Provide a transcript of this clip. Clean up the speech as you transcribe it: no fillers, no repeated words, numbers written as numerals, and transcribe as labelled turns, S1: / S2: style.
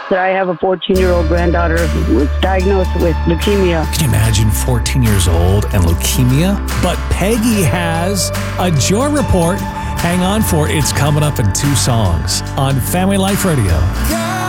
S1: that I have a 14-year-old granddaughter who was diagnosed with leukemia.
S2: Can you imagine 14 years old and leukemia? But Peggy has a joy report. Hang on for it. It's coming up in 2 songs on Family Life Radio.